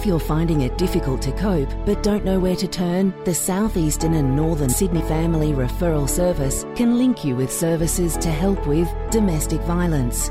you're finding it difficult to cope but don't know where to turn, the South Eastern and Northern Sydney Family Referral Service can link you with services to help with domestic violence,